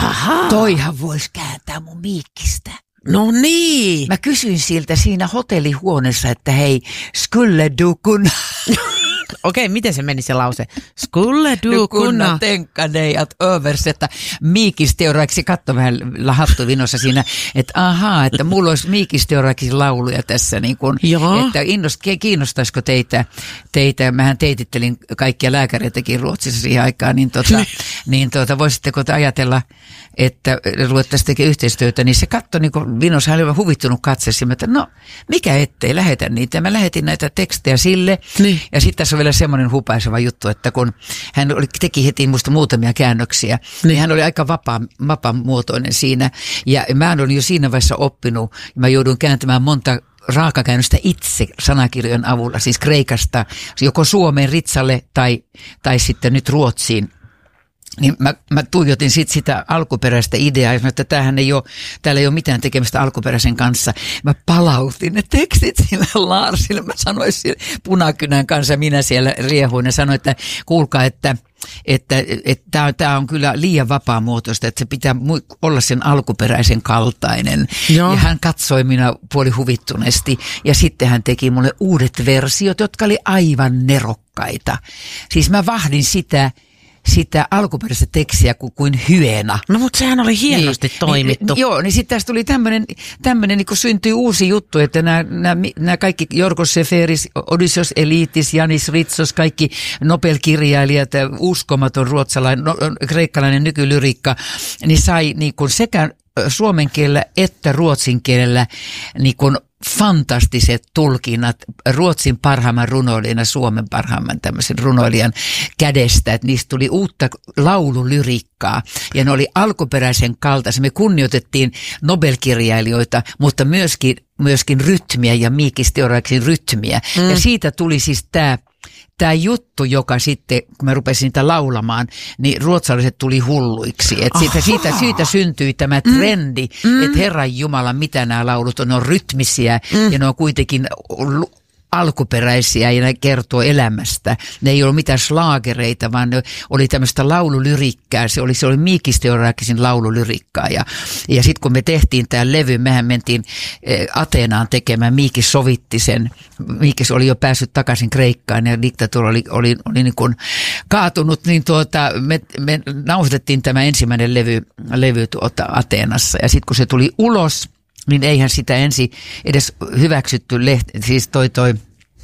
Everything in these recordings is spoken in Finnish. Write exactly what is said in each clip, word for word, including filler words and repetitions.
Aha. Toihan voisi kääntää mun miikkistä. No niin. Mä kysyin siltä siinä hotellihuoneessa, että hei, skulle du kunna... Okei, miten se meni se lause? Skulle du kunna tänka dig att översätta miikisteoraiksi. Katso vähän lahattuvinossa siinä, että ahaa, että mulla olisi miikisteoraiksi lauluja tässä, niin kun, että innost, kiinnostaisiko teitä, teitä, mähän teitittelin kaikkia lääkäreitäkin Ruotsissa siihen aikaan, niin, tota, niin tota, voisitteko te ajatella, että ruvettaisiin tekemään yhteistyötä, niin se katsoi niin kuin vinossa, hän oli huvittunut katseessa, että no, mikä ettei, lähetä niitä. Mä lähetin näitä tekstejä sille, niin. Ja sitten tässä on vielä semmoinen hupaiseva juttu, että kun hän oli, teki heti musta muutamia käännöksiä, niin, niin hän oli aika vapaa, vapaamuotoinen siinä, ja mä olin jo siinä vaiheessa oppinut, ja mä joudun kääntämään monta raakakäännöstä itse sanakirjojen avulla, siis kreikasta, joko Suomeen ritsalle tai, tai sitten nyt Ruotsiin. Niin mä, mä tuijotin sit sitä alkuperäistä ideaa ja sanoin, että tämähän ei ole, täällä ei ole mitään tekemistä alkuperäisen kanssa. Mä palautin ne tekstit sille Larsille. Mä sanoin sille punakynän kanssa, minä siellä riehuin ja sanoin, että kuulkaa, että että että tämä on kyllä liian vapaamuotoista, että se pitää olla sen alkuperäisen kaltainen. Joo. Ja hän katsoi minä puoli huvittuneesti ja sitten hän teki mulle uudet versiot, jotka oli aivan nerokkaita. Siis mä vahdin sitä sitä alkuperäistä tekstiä kuin, kuin hyena. No mutta sehän oli hienosti niin, toimittu. Niin, joo, niin sitten tästä tuli tämmöinen, tämmöinen niin kuin syntyi uusi juttu, että nämä, nämä, nämä kaikki Jorgos Seferis, Odysseus Elitis, Janis Ritsos, kaikki Nobel-kirjailijat, uskomaton ruotsalainen, no, kreikkalainen nykylyriikka, niin sai niin kuin sekä suomen kielellä että ruotsin kielellä niin kuin fantastiset tulkinnat Ruotsin parhaimman runoilijan ja Suomen parhaimman tämmöisen runoilijan kädestä, että niistä tuli uutta laululyriikkaa ja ne oli alkuperäisen kaltaisia. Me kunnioitettiin Nobel-kirjailijoita, mutta myöskin, myöskin rytmiä ja miikisteoraiksin rytmiä mm. ja siitä tuli siis tämä Tämä juttu, joka sitten, kun mä rupesin niitä laulamaan, niin ruotsalaiset tuli hulluiksi. Että siitä, siitä, siitä syntyi tämä trendi, mm. että Herran Jumala, mitä nämä laulut on, ne on rytmisiä mm. ja ne on kuitenkin alkuperäisiä ja ne kertoo elämästä. Ne ei ollut mitään slaagereita, vaan ne oli tämmöistä laululyrikkää. Se oli, se oli miikisteorakisin laululyriikkaa. Ja, ja sitten kun me tehtiin tämä levy, mehän mentiin eh, Ateenaan tekemään. Miikis sovitti sen. Miikis oli jo päässyt takaisin Kreikkaan ja diktatuuri oli, oli, oli niin kuin kaatunut. Niin tuota, me, me nauhoitettiin tämä ensimmäinen levy, levy tuota Ateenassa. Ja sitten kun se tuli ulos, niin eihän sitä ensin edes hyväksytty lehti, siis toi toi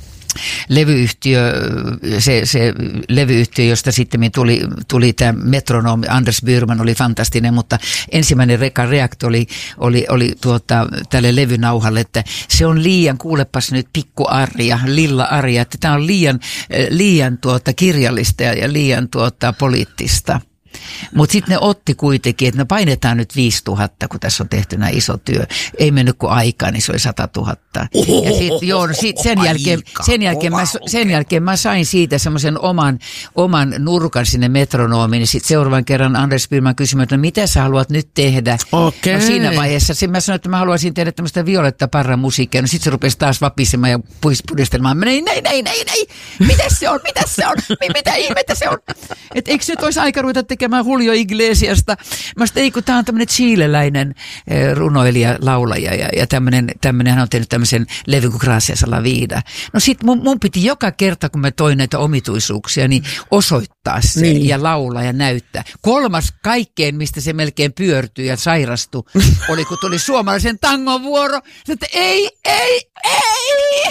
levyyhtiö, se, se levyyhtiö, josta sitten tuli, tuli tämä metronomi, Anders Byrman oli fantastinen, mutta ensimmäinen rekan reakto oli, oli, oli tuota, tälle levynauhalle, että se on liian, kuulepas nyt pikku Arja, Lilla Arja, että tämä on liian, liian tuota, kirjallista ja liian tuota, poliittista. Mutta sitten ne otti kuitenkin, että me painetaan nyt viisituhatta, kun tässä on tehty näin iso työ. Ei mennyt kuin aikaa, niin se oli sata tuhatta. Ja sit, joo, no sit sen, jälkeen, sen, jälkeen mä, sen jälkeen mä sain siitä semmoisen oman, oman nurkan sinne metronomiin. Sitten seuraavan kerran Anders Byrman kysyi, että no, mitä sä haluat nyt tehdä? Okay. No siinä vaiheessa mä sanoin, että mä haluaisin tehdä tämmöistä Violetta Parran musiikkia. No sitten se rupesi taas vapisemaan ja pudistelemaan. Näin, näin, näin, näin, näin. Mitäs se on? Mitäs se on? Mitä ihmettä se on? Että eikö se nyt olisi aika ruveta tekemään Julio Iglesiasta. Mä sanoin, ei kun tää on tämmöinen chileläinen eh, runoilija, laulaja ja, ja tämmöinen, tämmöinen, hän on tehnyt tämmöisen levyn kuin Gracias a la vida. No sit mun, mun piti joka kerta, kun mä toin näitä omituisuuksia, niin osoittaa se niin. Ja laulaa ja näyttää. Kolmas kaikkeen, mistä se melkein pyörtyi ja sairastui, oli kun tuli suomalaisen tangon vuoro. Että ei, ei, ei!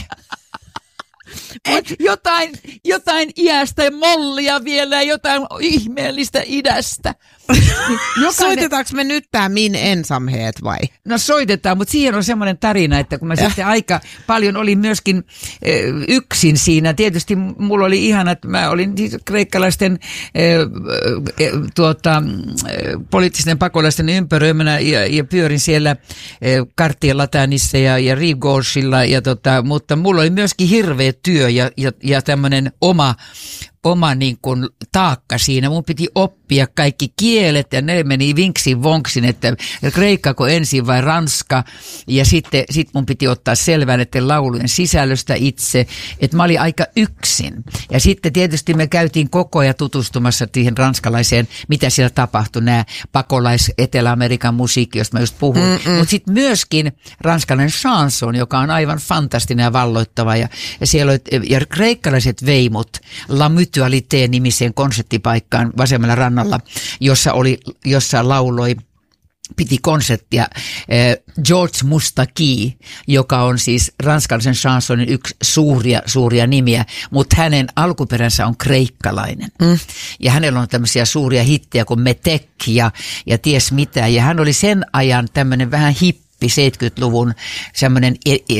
Et jotain, jotain iästä ja mollia vielä, jotain ihmeellistä idästä. Jokainen... Soitetaanko me nyt tää Min ensamhet vai? No soitetaan, mutta siihen on semmoinen tarina, että kun mä sitten aika paljon olin myöskin eh, yksin siinä. Tietysti mulla oli ihana, että mä olin kreikkalaisten eh, eh, tuota, eh, poliittisten pakolaisten ympäröimänä ja, ja pyörin siellä eh, Kartien Latanissa ja, ja Rive-Gauchella, ja tota, mutta mulla oli myöskin hirveä työ ja, ja, ja tämmöinen oma oma niin kuin taakka siinä. Mun piti oppia kaikki kielet ja ne meni vinksin vonksin, että kreikkako ensin vai ranska. Ja sitten sit mun piti ottaa selvää näiden laulujen sisällöstä itse, että mä olin aika yksin. Ja sitten tietysti me käytiin koko ajan tutustumassa siihen ranskalaiseen, mitä siellä tapahtui, nämä pakolais-Etelä-Amerikan musiikki, josta mä just puhun. Mutta sitten myöskin ranskalainen chanson, joka on aivan fantastinen ja valloittava. Ja, ja siellä oli, ja kreikkalaiset veimut La Mutualité-nimiseen konserttipaikkaan vasemmalla rannalla, jossa, oli, jossa lauloi piti konserttia George Moustaki, joka on siis ranskalaisen chansonin yksi suuria, suuria nimiä, mutta hänen alkuperänsä on kreikkalainen. Mm. Ja hänellä on tämmöisiä suuria hittejä kuin Metek ja, ja ties mitä. Ja hän oli sen ajan tämmöinen vähän hippi, seitsemänkymmentäluvun semmoinen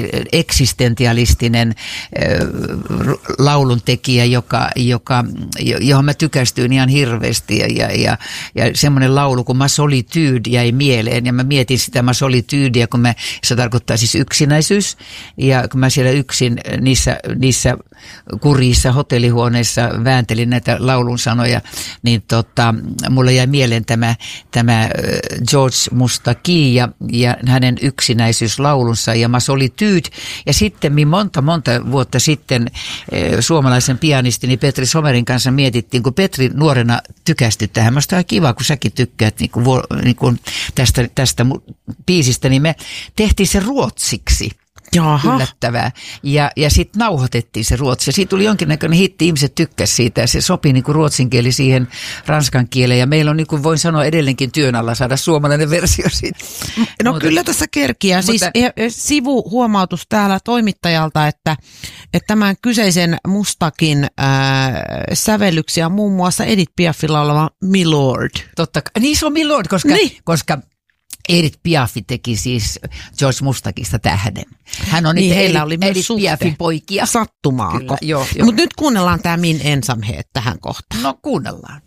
eksistentialistinen äh, lauluntekijä, joka, joka, johon mä tykästyin ihan hirveästi. Ja, ja, ja, ja semmoinen laulu kuin Ma Solitude jäi mieleen. Ja mä mietin sitä Ma Solitudea, kun mä, se tarkoittaa siis yksinäisyys. Ja kun mä siellä yksin niissä, niissä kurjissa hotellihuoneissa vääntelin näitä laulun sanoja, niin tota, mulle jäi mieleen tämä, tämä George Moustaki ja, ja hänen yksinäisyyslaulunsa ja Ma Solitude. Ja sitten monta, monta vuotta sitten eh, suomalaisen pianistini Petri Somerin kanssa mietittiin, kun Petri nuorena tykästyi tähän. Minusta on kiva, kun säkin tykkäät niin kuin, niin kuin tästä, tästä biisistä, niin me tehtiin se ruotsiksi. Jaha. Yllättävää. Ja, ja sitten nauhoitettiin se ruotsi. Ja siitä tuli jonkinnäköinen hitti, ihmiset tykkäsivät siitä. Ja se sopii niin kuin ruotsin kieli siihen ranskan kieleen. Ja meillä on, niin kuin voin sanoa, edelleenkin työn alla saada suomalainen versio siitä. No mutta, kyllä tässä kerkiä. Mutta, siis sivuhuomautus täällä toimittajalta, että, että tämän kyseisen Mustakin äh, sävellyksiä on muun muassa Edith Piafilla oleva Milord. Totta kai. Niin se on Milord, koska... Niin. koska Edith Piaf teki siis George Mustakista tähden. Hän on niin, heillä oli myös Edith Piafin poikia. Sattumaako? Mutta nyt kuunnellaan tämä Min ensamhet tähän kohtaan. No kuunnellaan.